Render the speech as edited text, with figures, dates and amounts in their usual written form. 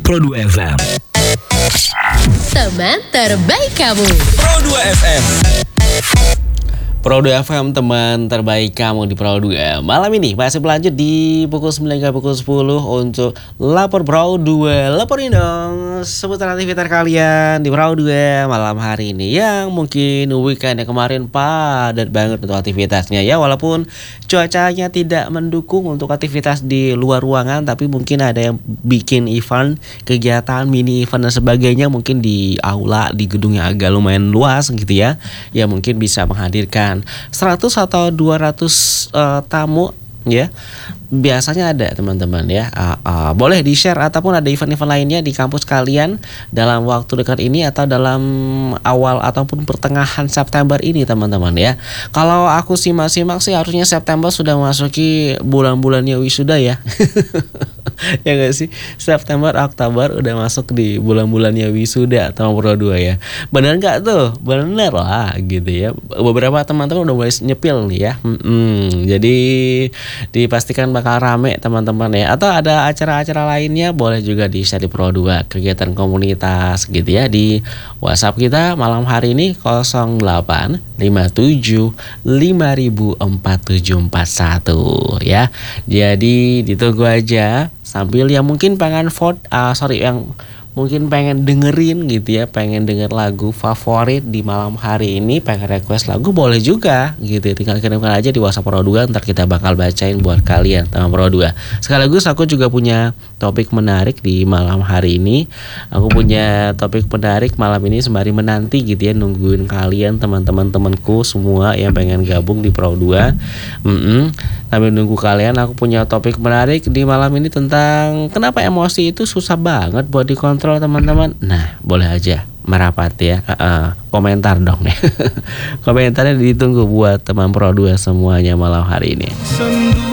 Pro 2 FM. Teman terbaik kamu. Pro 2 FM. Pro 2 FM, teman terbaik kamu di Pro 2. Malam ini masih berlanjut di pukul 9 hingga pukul 10 untuk Lapor Pro 2. Laporin dong seputar aktivitas kalian di Pro 2 malam hari ini, yang mungkin weekend yang kemarin padat banget untuk aktivitasnya ya. Walaupun cuacanya tidak mendukung untuk aktivitas di luar ruangan, tapi mungkin ada yang bikin event, kegiatan, mini event dan sebagainya, mungkin di aula, di gedung yang agak lumayan luas gitu ya. Ya mungkin bisa menghadirkan 100 atau 200 tamu ya. Biasanya ada teman-teman ya. Boleh di-share ataupun ada event-event lainnya di kampus kalian dalam waktu dekat ini atau dalam awal ataupun pertengahan September ini teman-teman ya. Kalau aku simak-simak sih harusnya September sudah memasuki bulan-bulannya wisuda ya. Ya gak sih? September, Oktober udah masuk di bulan-bulannya wisuda teman Pro 2 ya. Bener gak tuh? Bener lah gitu ya. Beberapa teman-teman udah mulai nyepil nih ya. Jadi dipastikan bakal rame teman-teman ya. Atau ada acara-acara lainnya boleh juga di-share di Pro 2, kegiatan komunitas gitu ya, di WhatsApp kita malam hari ini 0857 504741 ya. Jadi ditunggu aja. Sambil yang mungkin pengen vote, yang mungkin pengen dengerin gitu ya, pengen denger lagu favorit di malam hari ini, pengen request lagu, boleh juga gitu. Tinggal kirimkan aja di WhatsApp Pro 2, ntar kita bakal bacain buat kalian teman Pro 2. Sekaligus aku juga punya topik menarik di malam hari ini. Aku punya topik menarik malam ini sembari menanti gitu ya, nungguin kalian teman-temanku semua yang pengen gabung di Pro 2. Sambil nunggu kalian, aku punya topik menarik di malam ini tentang kenapa emosi itu susah banget buat dikontrol teman-teman. Nah, boleh aja merapat ya. Komentar dong ya. Komentarnya ditunggu buat teman Pro 2 semuanya malam hari ini.